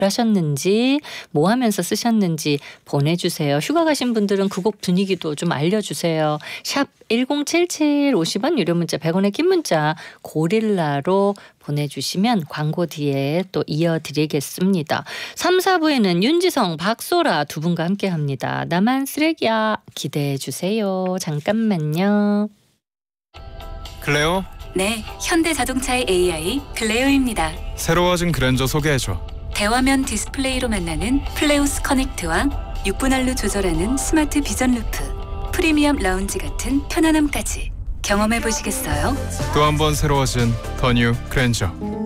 하셨는지 뭐 하면서 쓰셨는지 보내주세요. 휴가 가신 분들은 그 곡 분위기도 좀 알려주세요. 샵 1077 50원 유료 문자 100원의 긴 문자 고릴라로 보내주시면 광고 뒤에 또 이어드리겠습니다. 3, 4부에는 윤지성, 박소라 두 분과 함께합니다. 나만 쓰레기야 기대해 주세요. 잠깐만요. 클레오? 네, 현대자동차의 AI 클레오입니다. 새로워진 그랜저 소개해줘. 대화면 디스플레이로 만나는 플레우스 커넥트와 6분할로 조절하는 스마트 비전 루프, 프리미엄 라운지 같은 편안함까지 경험해 보시겠어요? 또 한 번 새로워진 더 뉴 그랜저.